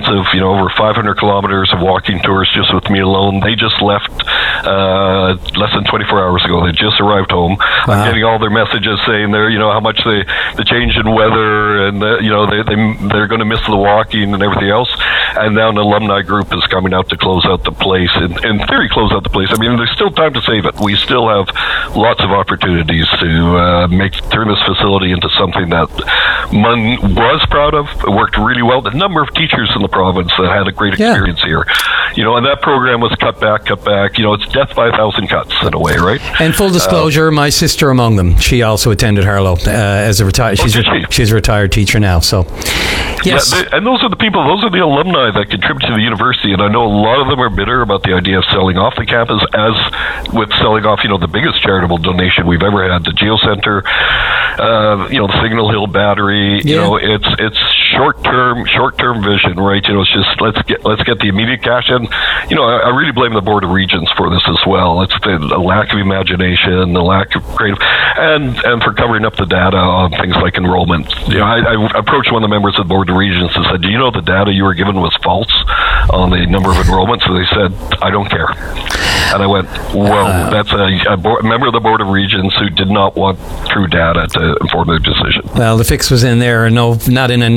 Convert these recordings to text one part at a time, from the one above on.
extensive, over 500 kilometers of walking tours just with me alone. They just left less than 24 hours ago. They just arrived home. Wow. I'm getting all their messages saying how much the change in weather and they're going to miss the walking and everything else. And now an alumni group is coming out to close out the place. In theory, close out the place. I mean, there's still time to save it. We still have lots of opportunities to turn this facility into something that Munn was proud of. It worked really well. The number of teachers in the province that had a great experience here, and that program was cut back. It's death by 1,000 cuts in a way, right? And full disclosure, my sister among them. She also attended Harlow as a retired. She's a retired teacher now. So, yes. Yeah, and those are the people. Those are the alumni that contribute to the university. And I know a lot of them are bitter about the idea of selling off the campus, as with selling off, the biggest charitable donation we've ever had, the Geo Center, the Signal Hill Battery. It's short-term vision, right? It's just let's get the immediate cash in. I really blame the Board of Regents for this as well. It's the lack of imagination, the lack of creative, and for covering up the data on things like enrollment. I approached one of the members of the Board of Regents and said, "Do you know the data you were given was false on the number of enrollments?" So they said, "I don't care." And I went, "Well, that's a member of the Board of Regents who did not want true data to inform their decision." Well, the fix was in there, not in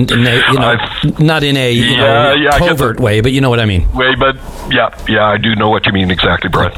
a covert way, but you know what I mean. But I do know what you mean exactly, Brian.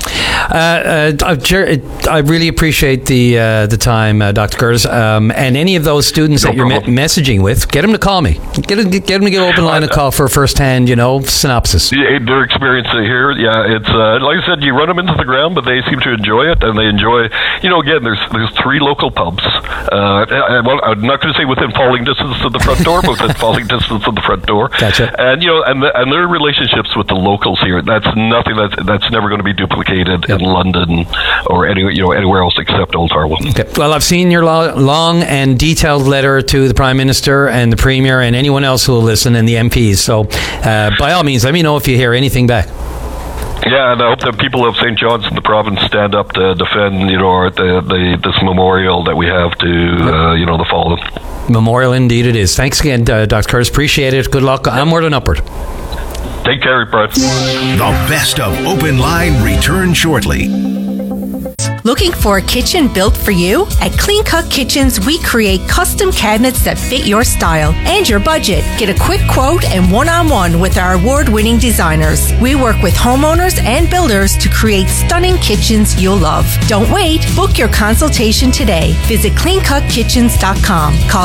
I really appreciate the time, Dr. Curtis, and any of those students that you're messaging with, get them to call me. Get them to give Open Line a call for a first-hand, synopsis. Their experience here, it's like I said, you run them into the ground, but they seem to enjoy it, and they enjoy. Again, there's 3 local pubs. I'm not going to say within falling distance of the front door, but within falling distance of the front door. Gotcha. And and their relationships with the locals here. That's nothing that's never going to be duplicated in London or anywhere else except Old Harlow. Okay. Well, I've seen your long and detailed letter to the Prime Minister and the Premier and anyone else who will listen, and the MPs. So, by all means, let me know if you hear anything back. Yeah, and I hope that people of St. John's and the province stand up to defend, this memorial that we have to, the fallen. Memorial indeed it is. Thanks again, Dr. Curtis. Appreciate it. Good luck. Onward and upward. Take care, Brett. The best of Open Line return shortly. Looking for a kitchen built for you? At Clean Cut Kitchens, we create custom cabinets that fit your style and your budget. Get a quick quote and one-on-one with our award-winning designers. We work with homeowners and builders to create stunning kitchens you'll love. Don't wait. Book your consultation today. Visit cleancutkitchens.com. Call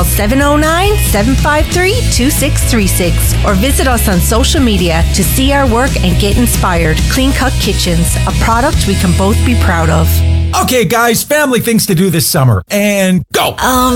709-753-2636 or visit us on social media to see our work and get inspired. Clean Cut Kitchens, a product we can both be proud of. Okay, guys, family things to do this summer. And go!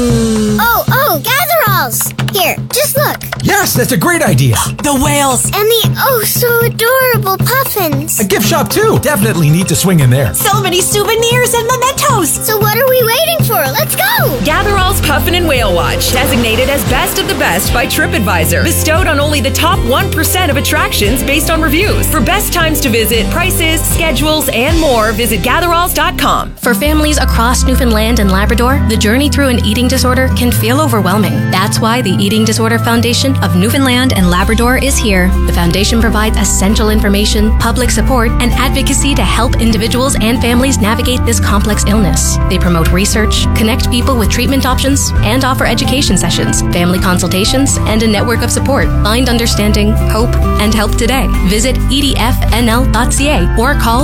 Gatheralls! Here, just look. Yes, that's a great idea. The whales. And the so adorable puffins. A gift shop, too. Definitely need to swing in there. So many souvenirs and mementos. So what are we waiting for? Let's go! Gatherall's Puffin and Whale Watch, designated as best of the best by TripAdvisor. Bestowed on only the top 1% of attractions based on reviews. For best times to visit, prices, schedules, and more, visit gatheralls.com. For families across Newfoundland and Labrador, the journey through an eating disorder can feel overwhelming. That's why the Eating Disorder Foundation of Newfoundland and Labrador is here. The foundation provides essential information, public support, and advocacy to help individuals and families navigate this complex illness. They promote research, connect people with treatment options, and offer education sessions, family consultations, and a network of support. Find understanding, hope, and help today. Visit edfnl.ca or call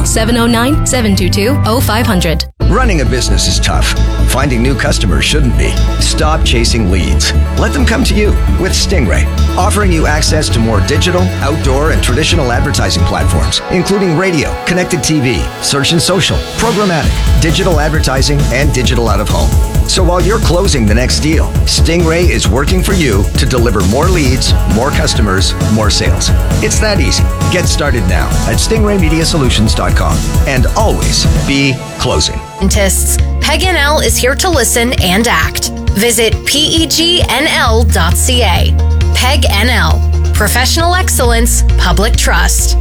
709-722-0500. Running a business is tough. Finding new customers shouldn't be. Stop chasing leads. Let them come to you with Stingray, offering you access to more digital, outdoor, and traditional advertising platforms, including radio, connected TV, search and social, programmatic, digital advertising, and digital out of home. So while you're closing the next deal, Stingray is working for you to deliver more leads, more customers, more sales. It's that easy. Get started now at stingraymediasolutions.com and always be closing. Dentists, PEGNL is here to listen and act. Visit PEGNL.ca. PEGNL. Professional excellence, public trust.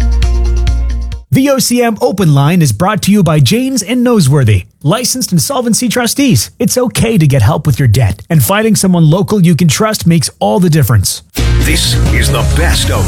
The OCM Open Line is brought to you by Janes and Noseworthy, licensed insolvency trustees. It's okay to get help with your debt, and finding someone local you can trust makes all the difference. This is the best of